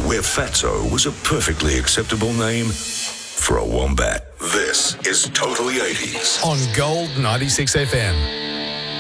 where Fatso was a perfectly acceptable name for a wombat. This is Totally 80s on Gold 96 FM.